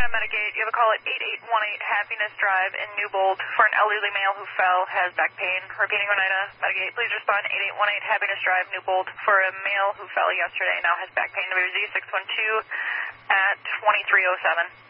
Medigate. You have a call at 8818 Happiness Drive in Newbold for an elderly male who fell, has back pain. Repeating Oneida, Medigate, please respond 8818 Happiness Drive, Newbold for a male who fell yesterday, now has back pain. Number Z612 at 2307.